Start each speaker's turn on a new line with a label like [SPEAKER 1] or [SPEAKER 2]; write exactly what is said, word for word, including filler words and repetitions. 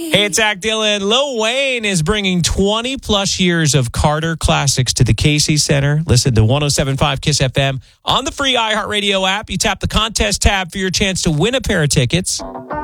[SPEAKER 1] Hey, it's Zach Dillon. Lil Wayne is bringing twenty plus years of Carter classics to the Casey Center. Listen to one oh seven point five KISS F M on the free iHeartRadio app. You tap the contest tab for your chance to win a pair of tickets.